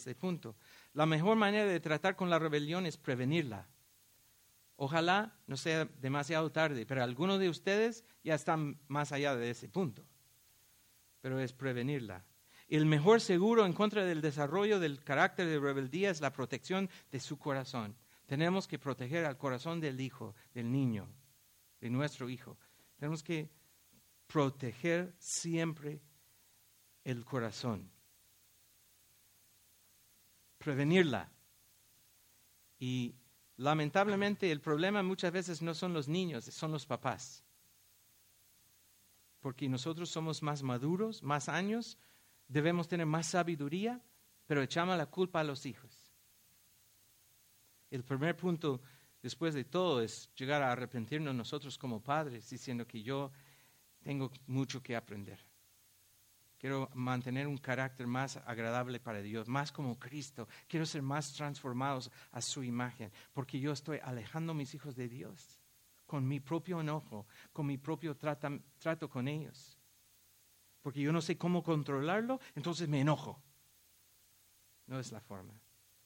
este punto. La mejor manera de tratar con la rebelión es prevenirla. Ojalá no sea demasiado tarde, pero algunos de ustedes ya están más allá de ese punto. Pero es prevenirla. El mejor seguro en contra del desarrollo del carácter de rebeldía es la protección de su corazón. Tenemos que proteger al corazón del hijo, del niño, de nuestro hijo. Tenemos que proteger siempre el corazón. Prevenirla. Y lamentablemente el problema muchas veces no son los niños, son los papás. Porque nosotros somos más maduros, más años, debemos tener más sabiduría, pero echamos la culpa a los hijos. El primer punto, después de todo, es llegar a arrepentirnos nosotros como padres, diciendo que yo tengo mucho que aprender. Quiero mantener un carácter más agradable para Dios, más como Cristo. Quiero ser más transformados a su imagen, porque yo estoy alejando a mis hijos de Dios con mi propio enojo, con mi propio trato con ellos. Porque yo no sé cómo controlarlo, entonces me enojo. No es la forma.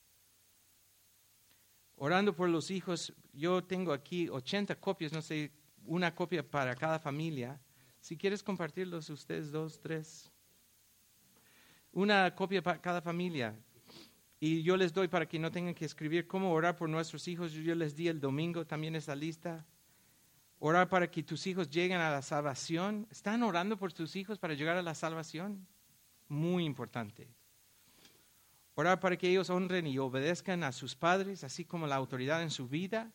Orando por los hijos, yo tengo aquí 80 copias, no sé, una copia para cada familia. Si quieres compartirlos ustedes 2, 3. Una copia para cada familia. Y yo les doy para que no tengan que escribir cómo orar por nuestros hijos. Yo les di el domingo también esa lista. Orar para que tus hijos lleguen a la salvación. ¿Están orando por tus hijos para llegar a la salvación? Muy importante. Orar para que ellos honren y obedezcan a sus padres, así como la autoridad en su vida.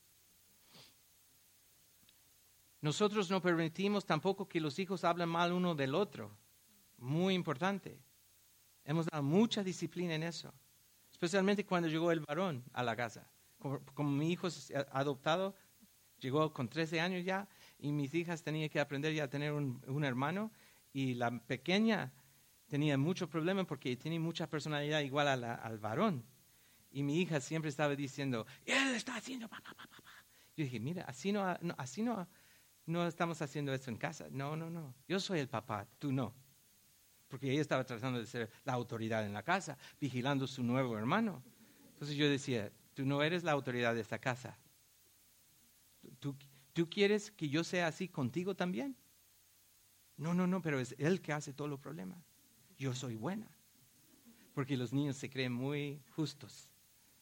Nosotros no permitimos tampoco que los hijos hablen mal uno del otro. Muy importante. Hemos dado mucha disciplina en eso. Especialmente cuando llegó el varón a la casa. Como mi hijo es adoptado, llegó con 13 años ya, y mis hijas tenían que aprender ya a tener un hermano, y la pequeña tenía mucho problema porque tenía mucha personalidad igual al varón. Y mi hija siempre estaba diciendo, él está haciendo papá, papá, papá. Yo dije, mira, así no estamos haciendo esto en casa. No. Yo soy el papá, tú no. Porque ella estaba tratando de ser la autoridad en la casa, vigilando a su nuevo hermano. Entonces yo decía, tú no eres la autoridad de esta casa. ¿Tú quieres que yo sea así contigo también? No, pero es él que hace todos los problemas. Yo soy buena. Porque los niños se creen muy justos.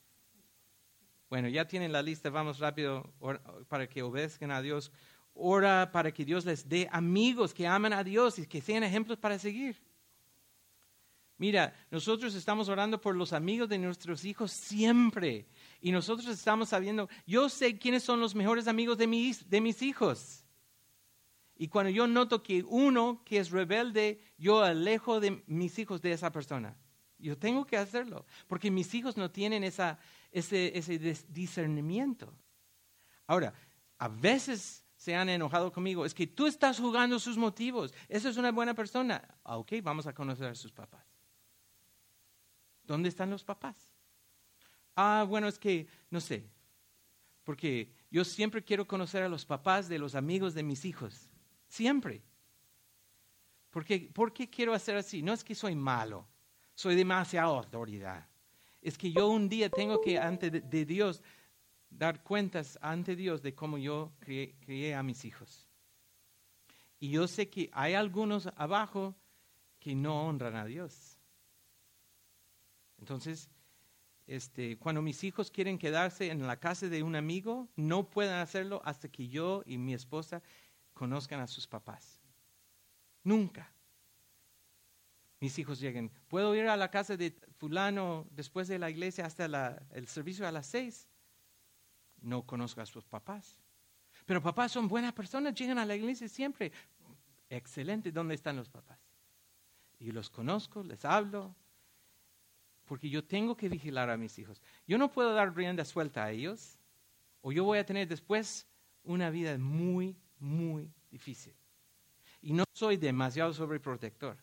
Bueno, ya tienen la lista, vamos rápido para que obedezcan a Dios. Ora para que Dios les dé amigos que aman a Dios y que sean ejemplos para seguir. Mira, nosotros estamos orando por los amigos de nuestros hijos siempre. Y nosotros estamos sabiendo, yo sé quiénes son los mejores amigos de mis hijos. Y cuando yo noto que uno que es rebelde, yo alejo de mis hijos de esa persona. Yo tengo que hacerlo, porque mis hijos no tienen ese discernimiento. Ahora, a veces se han enojado conmigo. Es que tú estás jugando sus motivos. Eso es una buena persona. Ok, vamos a conocer a sus papás. ¿Dónde están los papás? Bueno, es que no sé. Porque yo siempre quiero conocer a los papás de los amigos de mis hijos. Siempre. ¿Por qué quiero hacer así? No es que soy malo. Soy demasiada autoridad. Es que yo un día tengo que, ante de Dios, dar cuentas ante Dios de cómo yo crié a mis hijos. Y yo sé que hay algunos abajo que no honran a Dios. Entonces, cuando mis hijos quieren quedarse en la casa de un amigo, no pueden hacerlo hasta que yo y mi esposa conozcan a sus papás. Nunca. Mis hijos lleguen, ¿puedo ir a la casa de fulano después de la iglesia hasta el servicio a las 6? No conozco a sus papás. Pero papás son buenas personas, llegan a la iglesia siempre. Excelente, ¿dónde están los papás? Y los conozco, les hablo, porque yo tengo que vigilar a mis hijos. Yo no puedo dar rienda suelta a ellos, o yo voy a tener después una vida muy, muy difícil. Y no soy demasiado sobreprotector.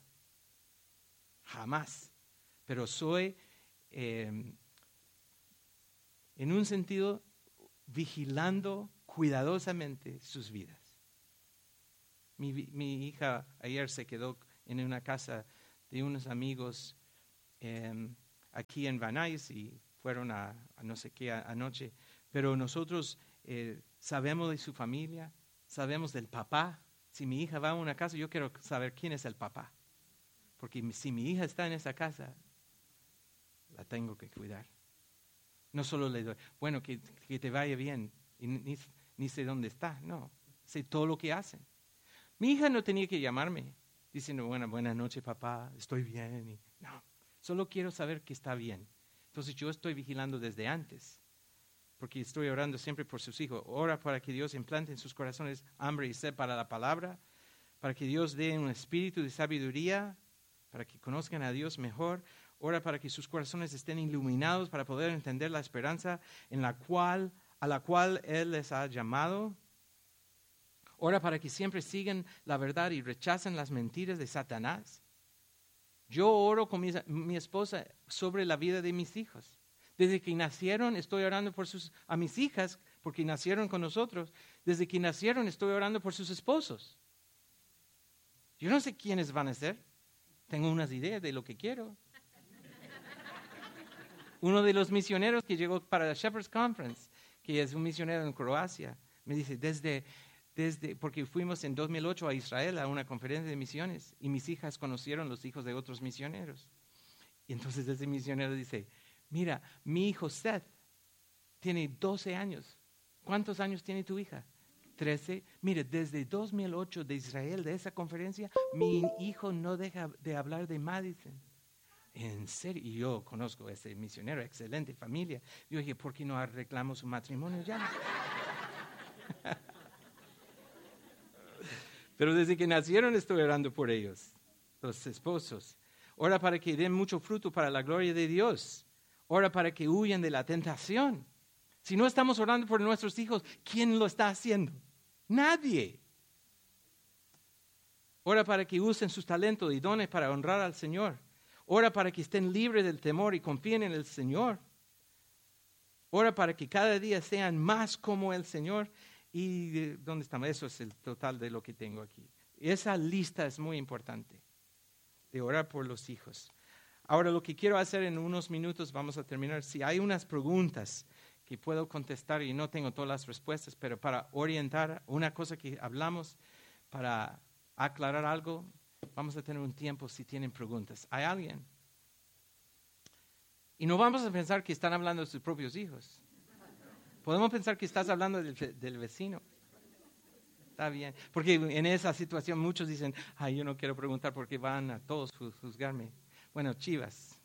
Jamás. Pero soy, en un sentido, vigilando cuidadosamente sus vidas. Mi hija ayer se quedó en una casa de unos amigos aquí en Van Nuys y fueron a no sé qué anoche. Pero nosotros sabemos de su familia, sabemos del papá. Si mi hija va a una casa, yo quiero saber quién es el papá. Porque si mi hija está en esa casa, la tengo que cuidar. No solo le doy, bueno, que te vaya bien, y ni sé dónde está, no, sé todo lo que hacen. Mi hija no tenía que llamarme diciendo, buenas noches papá, estoy bien. No, solo quiero saber que está bien. Entonces yo estoy vigilando desde antes, porque estoy orando siempre por sus hijos. Ora para que Dios implante en sus corazones hambre y sed para la palabra, para que Dios dé un espíritu de sabiduría, para que conozcan a Dios mejor. Ora para que sus corazones estén iluminados para poder entender la esperanza a la cual Él les ha llamado. Ora para que siempre sigan la verdad y rechacen las mentiras de Satanás. Yo oro con mi esposa sobre la vida de mis hijos. Desde que nacieron estoy orando a mis hijas, porque nacieron con nosotros. Desde que nacieron estoy orando por sus esposos. Yo no sé quiénes van a ser. Tengo unas ideas de lo que quiero. Uno de los misioneros que llegó para la Shepherd's Conference, que es un misionero en Croacia, me dice, porque fuimos en 2008 a Israel a una conferencia de misiones y mis hijas conocieron los hijos de otros misioneros. Y entonces ese misionero dice, mira, mi hijo Seth tiene 12 años. ¿Cuántos años tiene tu hija? 13. Mire, desde 2008 de Israel, de esa conferencia, mi hijo no deja de hablar de Madison. En serio, y yo conozco a ese misionero, excelente familia. Yo dije, ¿por qué no arreglamos su matrimonio ya? Pero desde que nacieron estoy orando por ellos, los esposos. Ora para que den mucho fruto para la gloria de Dios. Ora para que huyan de la tentación. Si no estamos orando por nuestros hijos, ¿quién lo está haciendo? Nadie. Ora para que usen sus talentos y dones para honrar al Señor. Ora para que estén libres del temor y confíen en el Señor. Ora para que cada día sean más como el Señor. ¿Y dónde estamos? Eso es el total de lo que tengo aquí. Esa lista es muy importante, de orar por los hijos. Ahora lo que quiero hacer en unos minutos, vamos a terminar. Si hay unas preguntas que puedo contestar y no tengo todas las respuestas, pero para orientar una cosa que hablamos, para aclarar algo, vamos a tener un tiempo si tienen preguntas. ¿Hay alguien? Y no vamos a pensar que están hablando de sus propios hijos. Podemos pensar que estás hablando del vecino. Está bien. Porque en esa situación muchos dicen, ay, yo no quiero preguntar porque van a todos juzgarme. Bueno, Chivas.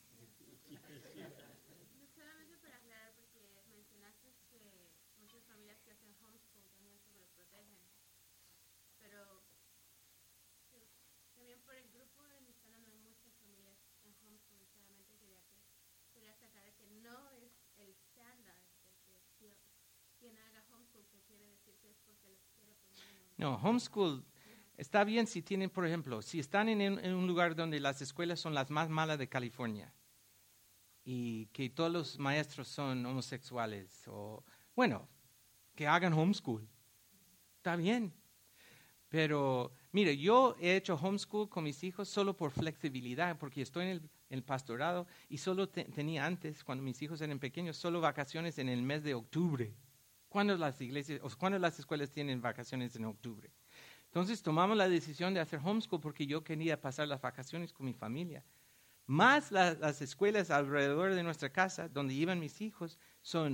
No, homeschool está bien si tienen, por ejemplo, si están en un lugar donde las escuelas son las más malas de California y que todos los maestros son homosexuales o, bueno, que hagan homeschool. Está bien. Pero, mire, yo he hecho homeschool con mis hijos solo por flexibilidad, porque estoy en el pastorado y solo tenía antes, cuando mis hijos eran pequeños, solo vacaciones en el mes de octubre. ¿Cuándo las escuelas tienen vacaciones en octubre? Entonces tomamos la decisión de hacer homeschool porque yo quería pasar las vacaciones con mi familia. Más las escuelas alrededor de nuestra casa, donde iban mis hijos, son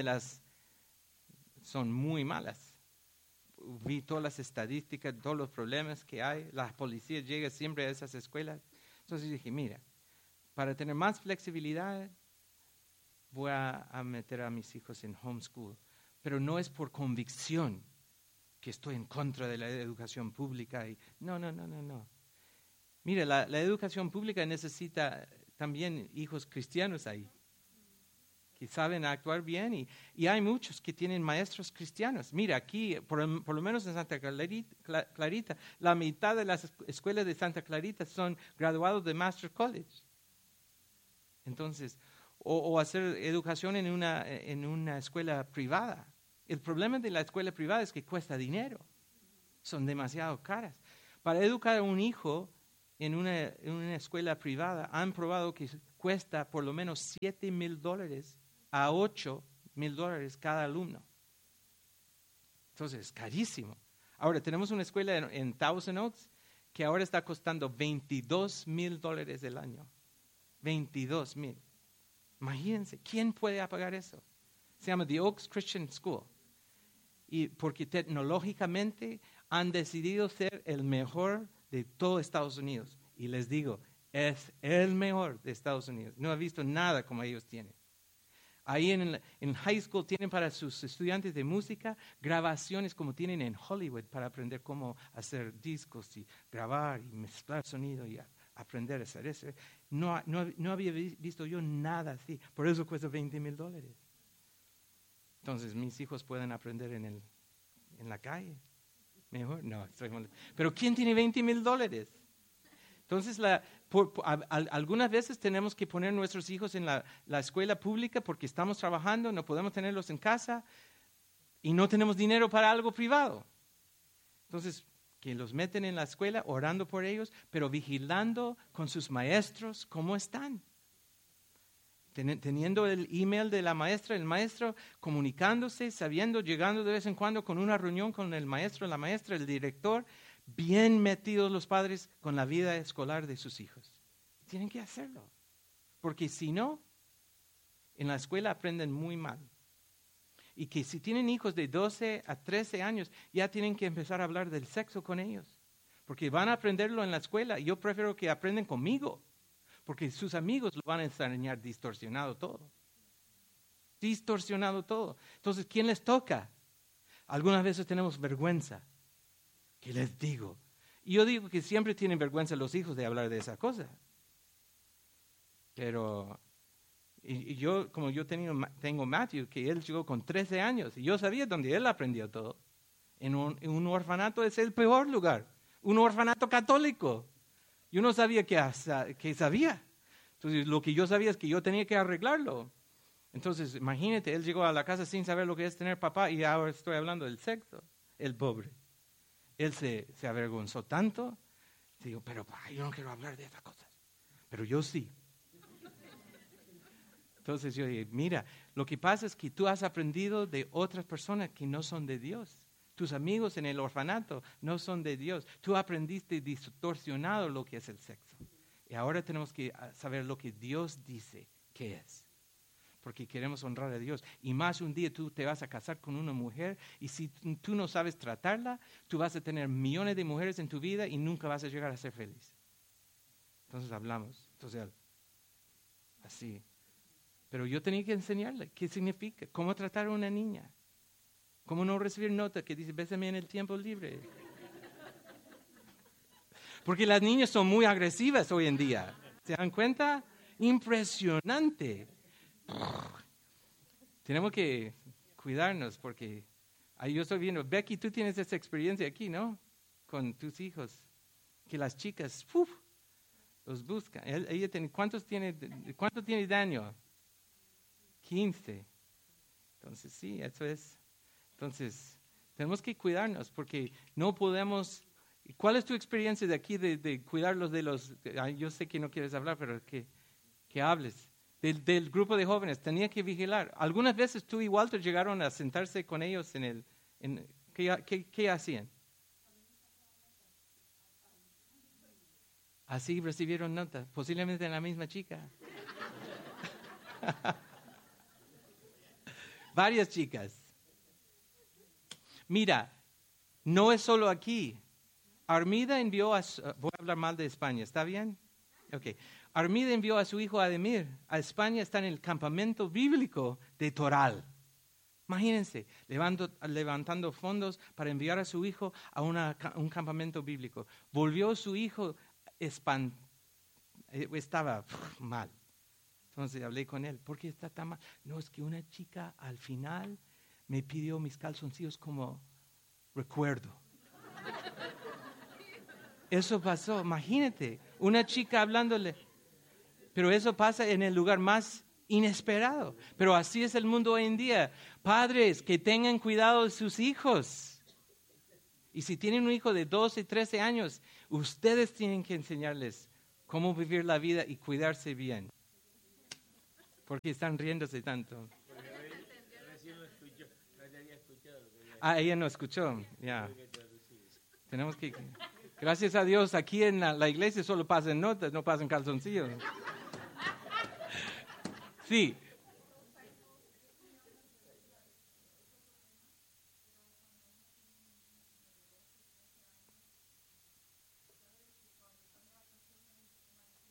muy malas. Vi todas las estadísticas, todos los problemas que hay. La policía llega siempre a esas escuelas. Entonces dije, mira, para tener más flexibilidad, voy a meter a mis hijos en homeschool. Pero no es por convicción que estoy en contra de la educación pública. No. Mira, la educación pública necesita también hijos cristianos ahí, que saben actuar bien. Y hay muchos que tienen maestros cristianos. Mira, aquí, por lo menos en Santa Clarita, la mitad de las escuelas de Santa Clarita son graduados de Master College. Entonces, o hacer educación en una escuela privada. El problema de la escuela privada es que cuesta dinero. Son demasiado caras. Para educar a un hijo en una escuela privada han probado que cuesta por lo menos $7,000 a $8,000 cada alumno. Entonces, es carísimo. Ahora, tenemos una escuela en Thousand Oaks que ahora está costando $22,000 el año. 22,000. Imagínense, ¿quién puede pagar eso? Se llama The Oaks Christian School. Y porque tecnológicamente han decidido ser el mejor de todo Estados Unidos. Y les digo, es el mejor de Estados Unidos. No he visto nada como ellos tienen. Ahí en high school tienen para sus estudiantes de música grabaciones como tienen en Hollywood para aprender cómo hacer discos y grabar y mezclar sonido y aprender a hacer eso. No había visto yo nada así. Por eso cuesta $20,000. Entonces mis hijos pueden aprender en la calle. Mejor, no, estoy mal. Pero ¿quién tiene $20,000? Entonces, algunas veces tenemos que poner nuestros hijos en la escuela pública porque estamos trabajando, no podemos tenerlos en casa y no tenemos dinero para algo privado. Entonces, que los meten en la escuela orando por ellos, pero vigilando con sus maestros cómo están. Teniendo el email de la maestra, el maestro comunicándose, sabiendo, llegando de vez en cuando con una reunión con el maestro, la maestra, el director, bien metidos los padres con la vida escolar de sus hijos. Tienen que hacerlo, porque si no, en la escuela aprenden muy mal. Y que si tienen hijos de 12 a 13 años, ya tienen que empezar a hablar del sexo con ellos, porque van a aprenderlo en la escuela. Yo prefiero que aprenden conmigo, porque sus amigos lo van a enseñar distorsionado todo. Distorsionado todo. Entonces, ¿quién les toca? Algunas veces tenemos vergüenza. ¿Qué les digo? Y yo digo que siempre tienen vergüenza los hijos de hablar de esa cosa. Pero, y yo, como yo tengo Matthew, que él llegó con 13 años, y yo sabía dónde él aprendió todo. En un orfanato es el peor lugar. Un orfanato católico. Yo no sabía que sabía. Entonces, lo que yo sabía es que yo tenía que arreglarlo. Entonces, imagínate, él llegó a la casa sin saber lo que es tener papá y ahora estoy hablando del sexo. El pobre. Él se avergonzó tanto. Digo, pero yo no quiero hablar de esas cosas. Pero yo sí. Entonces yo dije, mira, lo que pasa es que tú has aprendido de otras personas que no son de Dios. Tus amigos en el orfanato no son de Dios. Tú aprendiste distorsionado lo que es el sexo. Y ahora tenemos que saber lo que Dios dice que es. Porque queremos honrar a Dios. Y más un día tú te vas a casar con una mujer y si tú no sabes tratarla, tú vas a tener millones de mujeres en tu vida y nunca vas a llegar a ser feliz. Entonces hablamos. Entonces, así. Pero yo tenía que enseñarle qué significa, cómo tratar a una niña. ¿Cómo no recibir nota que dice, bésame en el tiempo libre? Porque las niñas son muy agresivas hoy en día. ¿Se dan cuenta? Impresionante. Tenemos que cuidarnos porque ahí yo estoy viendo, Becky, tú tienes esa experiencia aquí, ¿no? Con tus hijos. Que las chicas, los buscan. ¿Cuánto tiene Daniel? 15. Entonces, sí, eso es. Entonces, tenemos que cuidarnos porque no podemos. ¿Cuál es tu experiencia de aquí de cuidarlos de los? Yo sé que no quieres hablar, pero que hables. Del grupo de jóvenes, tenía que vigilar. Algunas veces tú y Walter llegaron a sentarse con ellos ¿qué hacían? Así recibieron nota, posiblemente en la misma chica. Varias chicas. Mira, no es solo aquí. Armida envió voy a hablar mal de España, ¿está bien? Ok. Armida envió a su hijo Ademir a España, está en el campamento bíblico de Toral. Imagínense, levantando fondos para enviar a su hijo a un campamento bíblico. Volvió su hijo estaba mal. Entonces hablé con él, ¿por qué está tan mal? No, es que una chica al final me pidió mis calzoncillos como recuerdo. Eso pasó, imagínate, una chica hablándole. Pero eso pasa en el lugar más inesperado. Pero así es el mundo hoy en día. Padres, que tengan cuidado de sus hijos. Y si tienen un hijo de 12, 13 años, Ustedes tienen que enseñarles cómo vivir la vida y cuidarse bien. Porque están riéndose tanto. Ella no escuchó. Ya. Tenemos que... Gracias a Dios, aquí en la iglesia solo pasan notas, no pasan calzoncillos. Sí.